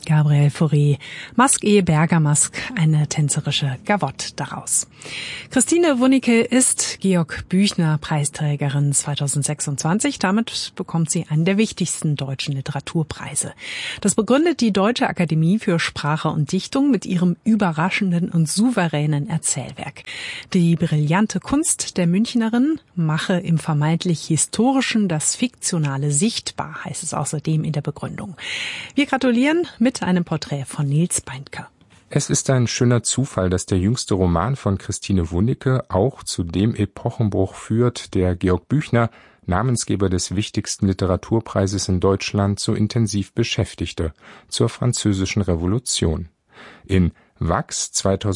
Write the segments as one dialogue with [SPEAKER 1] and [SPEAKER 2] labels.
[SPEAKER 1] Gabriel Fauré, Masque Bergamask, eine tänzerische Gavotte daraus. Christine Wunicke ist Georg-Büchner-Preisträgerin 2026. Damit bekommt sie einen der wichtigsten deutschen Literaturpreise. Das begründet die Deutsche Akademie für Sprache und Dichtung mit ihrem überraschenden und souveränen Erzählwerk. Die brillante Kunst der Münchnerin mache im vermeintlich Historischen das Fiktionale sichtbar, heißt es außerdem in der Begründung. Wir gratulieren mit einem Porträt von Nils Beindker.
[SPEAKER 2] Es ist ein schöner Zufall, dass der jüngste Roman von Christine Wunicke auch zu dem Epochenbruch führt, der Georg Büchner, Namensgeber des wichtigsten Literaturpreises in Deutschland, so intensiv beschäftigte, zur Französischen Revolution. In Wachs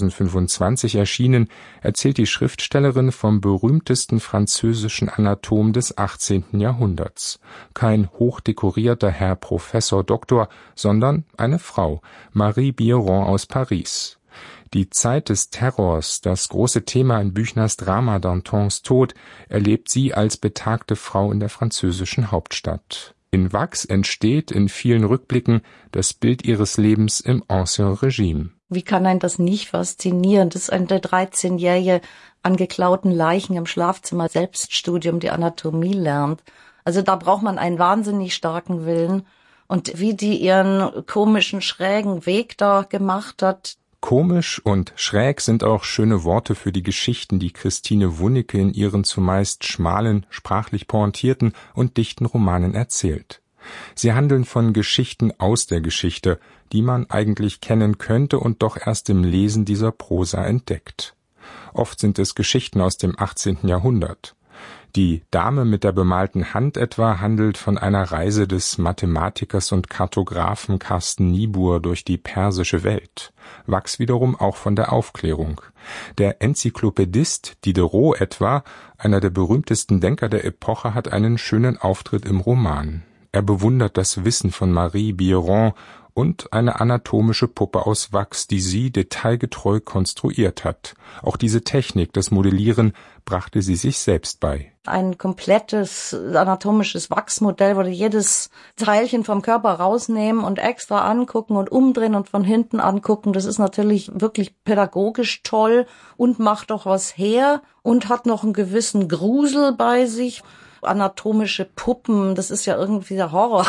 [SPEAKER 2] 2025 erschienen, erzählt die Schriftstellerin vom berühmtesten französischen Anatom des 18. Jahrhunderts. Kein hochdekorierter Herr Professor Doktor, sondern eine Frau, Marie Biron aus Paris. Die Zeit des Terrors, das große Thema in Büchners Drama Dantons Tod, erlebt sie als betagte Frau in der französischen Hauptstadt. In Wachs entsteht in vielen Rückblicken das Bild ihres Lebens im Ancien Regime.
[SPEAKER 3] Wie kann einen das nicht faszinieren? Das ist eine 13-jährige an geklauten Leichen im Schlafzimmer Selbststudium die Anatomie lernt. Also da braucht man einen wahnsinnig starken Willen. Und wie die ihren komischen, schrägen Weg da gemacht hat.
[SPEAKER 2] Komisch und schräg sind auch schöne Worte für die Geschichten, die Christine Wunicke in ihren zumeist schmalen, sprachlich pointierten und dichten Romanen erzählt. Sie handeln von Geschichten aus der Geschichte, die man eigentlich kennen könnte und doch erst im Lesen dieser Prosa entdeckt. Oft sind es Geschichten aus dem 18. Jahrhundert. Die Dame mit der bemalten Hand etwa handelt von einer Reise des Mathematikers und Kartographen Carsten Niebuhr durch die persische Welt. Wachs wiederum auch von der Aufklärung. Der Enzyklopädist Diderot etwa, einer der berühmtesten Denker der Epoche, hat einen schönen Auftritt im Roman. Er bewundert das Wissen von Marie Biron und eine anatomische Puppe aus Wachs, die sie detailgetreu konstruiert hat. Auch diese Technik, das Modellieren, brachte sie sich selbst bei.
[SPEAKER 3] Ein komplettes anatomisches Wachsmodell, wo du jedes Teilchen vom Körper rausnehmen und extra angucken und umdrehen und von hinten angucken. Das ist natürlich wirklich pädagogisch toll und macht doch was her und hat noch einen gewissen Grusel bei sich. Anatomische Puppen, das ist ja irgendwie der Horror.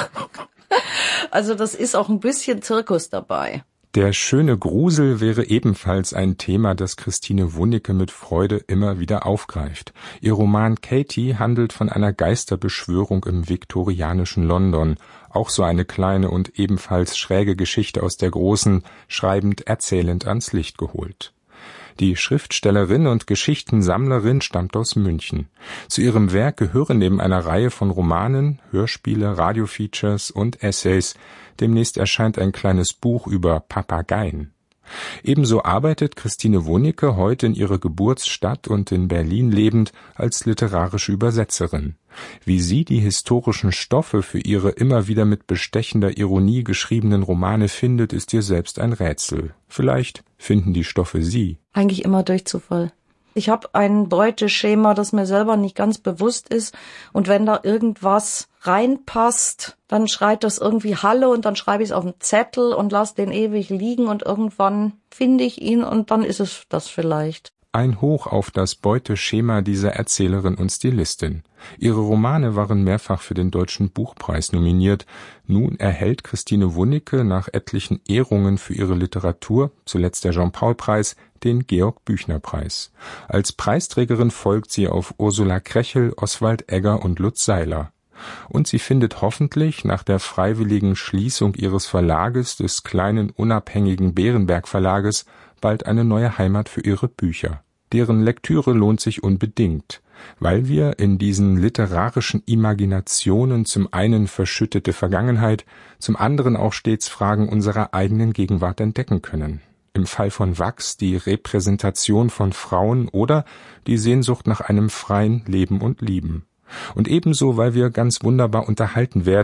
[SPEAKER 3] Also das ist auch ein bisschen Zirkus dabei.
[SPEAKER 2] Der schöne Grusel wäre ebenfalls ein Thema, das Christine Wunicke mit Freude immer wieder aufgreift. Ihr Roman Katie handelt von einer Geisterbeschwörung im viktorianischen London. Auch so eine kleine und ebenfalls schräge Geschichte aus der großen, schreibend erzählend ans Licht geholt. Die Schriftstellerin und Geschichtensammlerin stammt aus München. Zu ihrem Werk gehören neben einer Reihe von Romanen, Hörspiele, Radiofeatures und Essays demnächst erscheint ein kleines Buch über Papageien. Ebenso arbeitet Christine Wunicke heute in ihrer Geburtsstadt und in Berlin lebend als literarische Übersetzerin. Wie sie die historischen Stoffe für ihre immer wieder mit bestechender Ironie geschriebenen Romane findet, ist ihr selbst ein Rätsel. Vielleicht finden die Stoffe sie.
[SPEAKER 3] Eigentlich immer durch Zufall. Ich habe ein Beuteschema, das mir selber nicht ganz bewusst ist. Und wenn da irgendwas reinpasst, dann schreit das irgendwie Halle und dann schreibe ich es auf einen Zettel und lasse den ewig liegen und irgendwann finde ich ihn und dann ist es das vielleicht.
[SPEAKER 2] Ein Hoch auf das Beuteschema dieser Erzählerin und Stilistin. Ihre Romane waren mehrfach für den Deutschen Buchpreis nominiert. Nun erhält Christine Wunicke nach etlichen Ehrungen für ihre Literatur, zuletzt der Jean-Paul-Preis, den Georg-Büchner-Preis. Als Preisträgerin folgt sie auf Ursula Krechel, Oswald Egger und Lutz Seiler. Und sie findet hoffentlich nach der freiwilligen Schließung ihres Verlages, des kleinen unabhängigen Berenberg Verlages, bald eine neue Heimat für ihre Bücher. Deren Lektüre lohnt sich unbedingt, weil wir in diesen literarischen Imaginationen zum einen verschüttete Vergangenheit, zum anderen auch stets Fragen unserer eigenen Gegenwart entdecken können. Im Fall von Wachs die Repräsentation von Frauen oder die Sehnsucht nach einem freien Leben und Lieben. Und ebenso, weil wir ganz wunderbar unterhalten werden,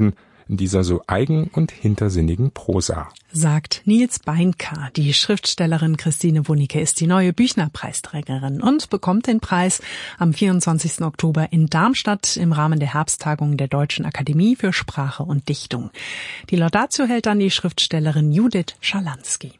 [SPEAKER 2] in dieser so eigen- und hintersinnigen Prosa.
[SPEAKER 1] Sagt Nils Beinka. Die Schriftstellerin Christine Wunicke ist die neue Büchner-Preisträgerin und bekommt den Preis am 24. Oktober in Darmstadt im Rahmen der Herbsttagung der Deutschen Akademie für Sprache und Dichtung. Die Laudatio hält dann die Schriftstellerin Judith Schalansky.